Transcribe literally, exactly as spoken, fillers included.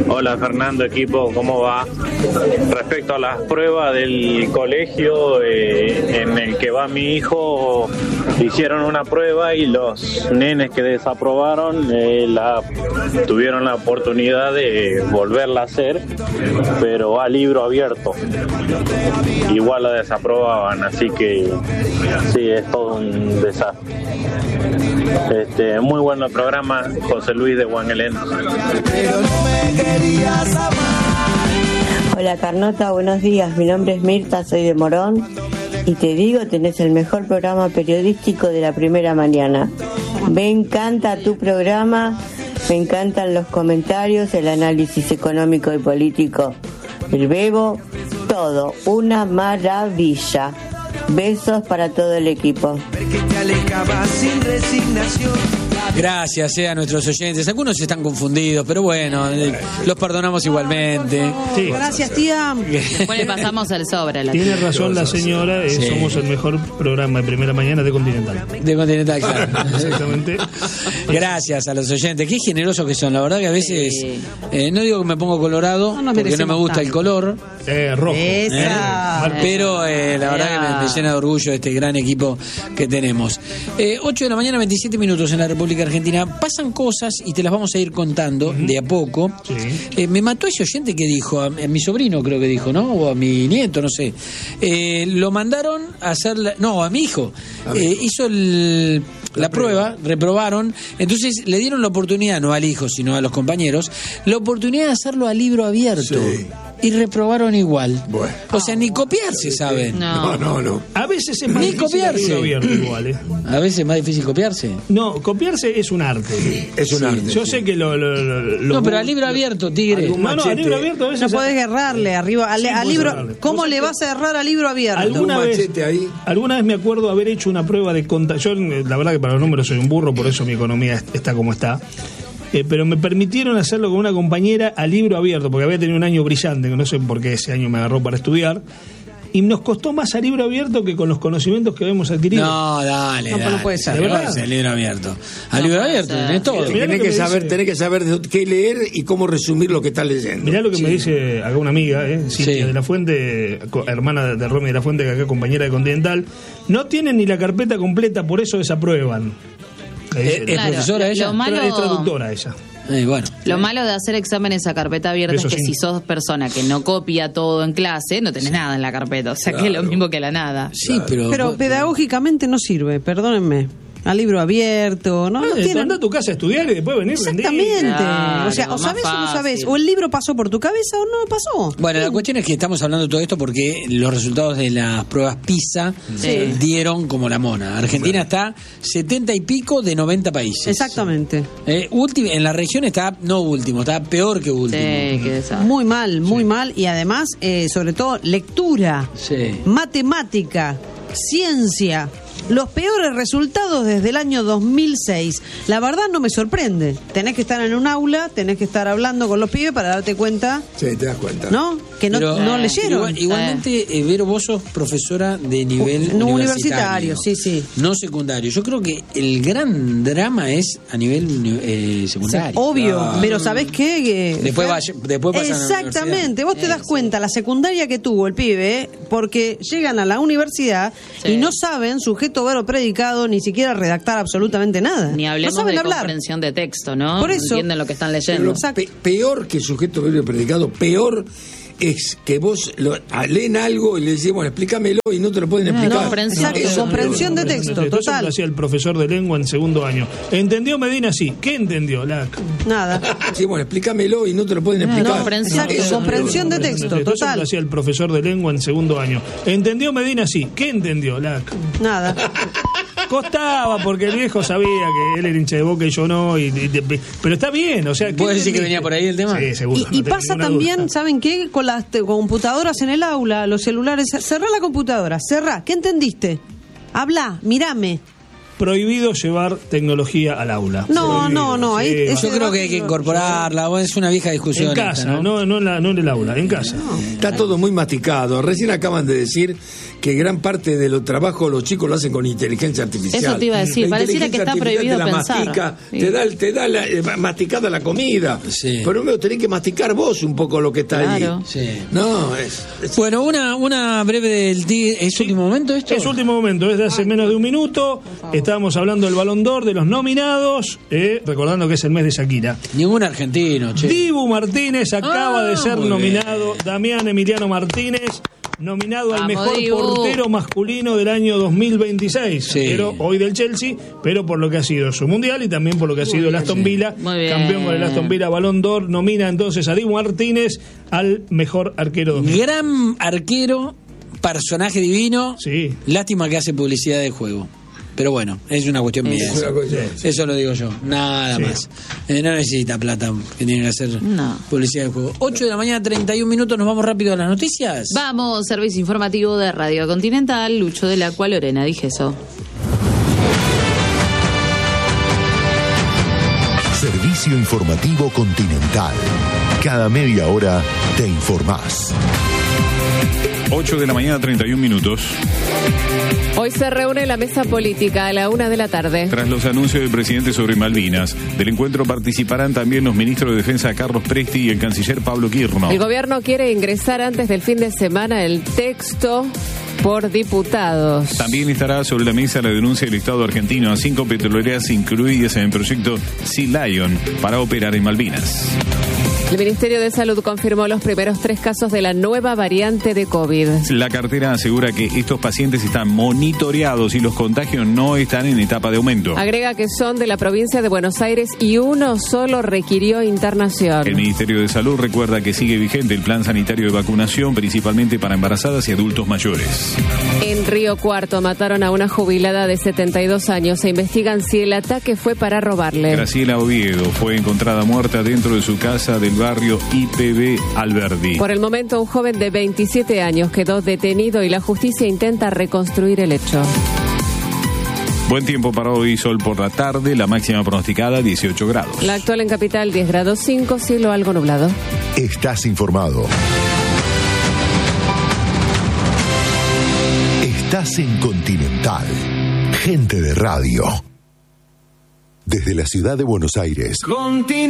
Hola Fernando, equipo, ¿cómo va? Respecto a las pruebas del colegio eh, en el que va mi hijo, hicieron una prueba y los nenes que desaprobaron eh, la, tuvieron la oportunidad de volverla a hacer, pero a libro abierto. Igual la desaprobaban, así que sí, es todo un desastre. Este, muy bueno el programa, José Luis de Guangelén. Hola Carnota, buenos días, mi nombre es Mirta, soy de Morón y te digo, tenés el mejor programa periodístico de la primera mañana. Me encanta tu programa, me encantan los comentarios, el análisis económico y político, el bebo, todo, una maravilla. Besos para todo el equipo. Gracias eh, a nuestros oyentes. Algunos están confundidos, pero bueno, eh, los perdonamos igualmente. Sí. Gracias, tía. Después le pasamos el sobre. La Tiene razón la señora, eh, sí. Somos el mejor programa de primera mañana de Continental. De Continental, claro. Exactamente. Gracias a los oyentes. Qué generosos que son. La verdad que a veces, sí. eh, no digo que me pongo colorado, no porque no me gusta tanto el color. Eh, rojo. Eh, pero eh, la verdad que me, me llena de orgullo este gran equipo que tenemos. Eh, ocho de la mañana, veintisiete minutos en la República Argentina. Pasan cosas y te las vamos a ir contando uh-huh. de a poco. Sí. Eh, me mató ese oyente que dijo, a, a mi sobrino creo que dijo, ¿no? O a mi nieto, no sé. Eh, lo mandaron a hacer, la, no, a mi hijo. Eh, hizo el, la, la prueba, prueba, reprobaron. Entonces le dieron la oportunidad, no al hijo, sino a los compañeros, la oportunidad de hacerlo a libro abierto. Sí. Y reprobaron igual. Bueno. O sea, ni copiarse, ¿saben? No, no, no. A veces es más ni difícil copiarse. Abierto igual, ¿eh? A veces es más difícil copiarse. No, copiarse es un arte. Es un sí. arte. Yo sé que lo... lo, lo, lo no, pero a libro abierto, tigre. No, no, a libro abierto a veces... No podés errarle arriba. A, sí, a libro, errarle. ¿Cómo le vas a errar a libro abierto? ¿Alguna vez, ahí? alguna vez me acuerdo haber hecho una prueba de contabilidad. Yo, la verdad que para los números soy un burro, por eso mi economía está como está. Eh, pero me permitieron hacerlo con una compañera a libro abierto, porque había tenido un año brillante, que no sé por qué ese año me agarró para estudiar, y nos costó más a libro abierto que con los conocimientos que habemos adquirido. No, dale, no, dale. No puede ser. ¿De verdad? El libro abierto. A no, libro abierto, tenés todo. Tenés que, que saber, tenés que saber qué leer y cómo resumir lo que estás leyendo. Mirá lo que sí. me dice acá una amiga, eh, Cintia sí. de la Fuente, hermana de Romy de la Fuente, que acá compañera de Continental. No tienen ni la carpeta completa, por eso desaprueban. ¿Es claro, profesora ella? Lo malo... Es traductora ella. Eh, bueno. Lo malo de hacer exámenes a carpeta abierta Eso es que sí. si sos persona que no copia todo en clase, no tenés sí. nada en la carpeta. O sea claro. que es lo mismo que la nada. Sí, claro. pero... Pero pedagógicamente no sirve, perdónenme. A libro abierto, ¿no? Eh, no tiene... Anda a tu casa a estudiar y después venir. Exactamente. Claro, o sea, o sabes o no sabes. O el libro pasó por tu cabeza o no pasó. Bueno, sí. la cuestión es que estamos hablando de todo esto porque los resultados de las pruebas PISA sí. dieron como la mona. Argentina bueno. está setenta y pico de noventa países. Exactamente. Eh, último, en la región está, no último, está peor que último. Sí, que muy mal, muy sí. mal. Y además, eh, sobre todo, lectura, sí. matemática, ciencia. Los peores resultados desde el año dos mil seis. La verdad no me sorprende. Tenés que estar en un aula, tenés que estar hablando con los pibes para darte cuenta. Sí, te das cuenta. ¿No? Que no, pero, no leyeron. Igual, igualmente, eh, Vero, vos sos profesora de nivel no, universitario. universitario. Sí, sí. No secundario. Yo creo que el gran drama es a nivel eh, secundario. Sí, obvio, ah. pero ¿sabés qué? Que, después, vaya, después pasan a la exactamente. Vos te das sí. cuenta la secundaria que tuvo el pibe, porque llegan a la universidad sí. y no saben sujeto, verbo, predicado, ni siquiera redactar absolutamente nada. Ni hablemos no saben de hablar. comprensión de texto, ¿no? Por eso. No entienden lo que están leyendo. Pe- peor que sujeto, verbo, predicado, peor es que vos lo, leen algo y le decís, bueno, explícamelo y no te lo pueden explicar. No, comprensión, eso, comprensión de texto, total. Eso lo hacía el profesor de lengua en segundo año. ¿Entendió Medina? Sí. ¿Qué entendió? La... Nada. Sí, bueno, explícamelo y no te lo pueden explicar. No, comprensión, eso, comprensión de texto, total. Eso lo hacía el profesor de lengua en segundo año. ¿Entendió Medina? Sí. ¿Qué entendió? La... Nada. Costaba porque el viejo sabía que él era hincha de Boca y yo no, y, y, y, pero está bien, o sea, ¿puedes decir que venía por ahí el tema? Sí, seguro. Y, y no pasa también, duda. ¿Saben qué? Con las te, computadoras en el aula, los celulares, cerrá la computadora, cerrá, ¿qué entendiste? Habla, mirame. Prohibido llevar tecnología al aula. No, Prohibido. no, no. Ahí Sí, yo creo que hay que incorporarla. Es una vieja discusión. En casa, esta, ¿no? No, no, en la, no en el aula, en casa. No. Está todo muy masticado. Recién acaban de decir que gran parte de los trabajos los chicos lo hacen con inteligencia artificial. Eso te iba a decir, la pareciera que está prohibido te la pensar. Mastica, Sí. Te da, te da la, eh, masticada la comida, Sí. pero no tenés que masticar vos un poco lo que está Claro. ahí. Sí. No, es, es- Bueno, una, una breve del Tigre. ¿Es último momento esto? Es último momento, es de hace menos de un minuto. Estábamos hablando del Balón d'Or, de los nominados, eh, recordando que es el mes de Shakira. Ningún argentino, che. Dibu Martínez acaba Ah, de ser muy nominado, Damián Emiliano Martínez, nominado al Vamos, mejor Dibu. portero masculino del año dos mil veintiséis. Sí. Pero hoy del Chelsea, pero por lo que ha sido su mundial y también por lo que ha sido el Aston Villa. Muy bien. Campeón con el Aston Villa, Balón d'Or, nomina entonces a Dibu Martínez al mejor arquero dos mil. Gran arquero, personaje divino. Sí. Lástima que hace publicidad de juego. Pero bueno, es una cuestión mía. es Eso, una cosa- Eso lo digo yo, nada Sí. más. Eh, no necesita plata que tiene que hacer No. publicidad de juego. ocho de la mañana, treinta y un minutos, nos vamos rápido a las noticias. Vamos, servicio informativo de Radio Continental, Lucho de la Cual Lorena, dije eso. Servicio informativo Continental. Cada media hora te informás. ocho de la mañana, treinta y un minutos. Hoy se reúne la mesa política a la una de la tarde. Tras los anuncios del presidente sobre Malvinas, del encuentro participarán también los ministros de Defensa Carlos Presti y el canciller Pablo Quirno. El gobierno quiere ingresar antes del fin de semana el texto por diputados. También estará sobre la mesa la denuncia del Estado argentino a cinco petroleras incluidas en el proyecto Sea Lion para operar en Malvinas. El Ministerio de Salud confirmó los primeros tres casos de la nueva variante de COVID. La cartera asegura que estos pacientes están monitoreados y los contagios no están en etapa de aumento. Agrega que son de la provincia de Buenos Aires y uno solo requirió internación. El Ministerio de Salud recuerda que sigue vigente el plan sanitario de vacunación, principalmente para embarazadas y adultos mayores. En Río Cuarto mataron a una jubilada de setenta y dos años. Se investigan si el ataque fue para robarle. Graciela Oviedo fue encontrada muerta dentro de su casa del barrio I P B Alberdi. Por el momento, un joven de veintisiete años quedó detenido y la justicia intenta reconstruir el hecho. Buen tiempo para hoy, sol por la tarde, la máxima pronosticada dieciocho grados. La actual en Capital diez grados cinco, cielo algo nublado. Estás informado. Estás en Continental. Gente de radio. Desde la ciudad de Buenos Aires.